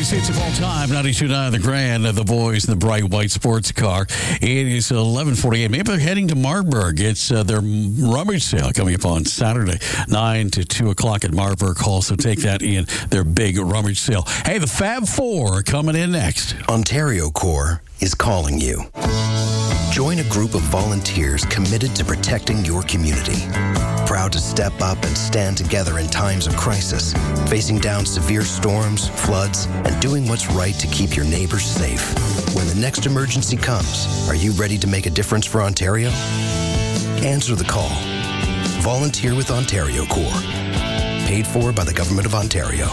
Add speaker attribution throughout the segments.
Speaker 1: greatest hits of all time, 92.9 The Grand, the boys in the bright white sports car. It is 11:48. Maybe they're heading to Marburg. It's their rummage sale coming up on Saturday, 9 to 2 o'clock at Marburg Hall. So take that in, their big rummage sale. Hey, the Fab Four are coming in next.
Speaker 2: Ontario Corps is calling you. Join a group of volunteers committed to protecting your community. Proud to step up and stand together in times of crisis, facing down severe storms, floods, and doing what's right to keep your neighbors safe. When the next emergency comes, are you ready to make a difference for Ontario? Answer the call. Volunteer with Ontario Corps. Paid for by the Government of Ontario.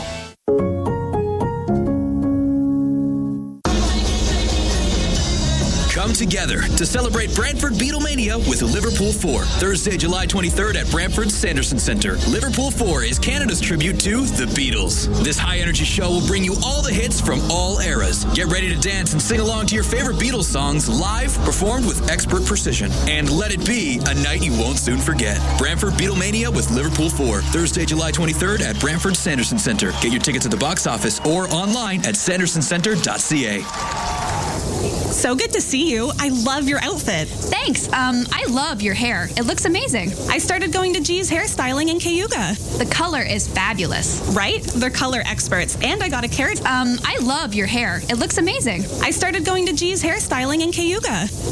Speaker 3: Come together to celebrate Brantford Beatlemania with Liverpool 4. Thursday, July 23rd at Brantford's Sanderson Centre. Liverpool 4 is Canada's tribute to the Beatles. This high-energy show will bring you all the hits from all eras. Get ready to dance and sing along to your favorite Beatles songs live, performed with expert precision. And let it be a night you won't soon forget. Brantford Beatlemania with Liverpool 4. Thursday, July 23rd at Brantford's Sanderson Centre. Get your tickets at the box office or online at sandersoncentre.ca.
Speaker 4: So good to see you. I love your outfit.
Speaker 5: Thanks. I love your hair. It looks amazing.
Speaker 4: I started going to G's Hairstyling in Cayuga.
Speaker 5: The color is fabulous.
Speaker 4: Right? They're color experts. And I got a carrot.
Speaker 5: I love your hair. It looks amazing.
Speaker 4: I started going to G's Hairstyling in Cayuga.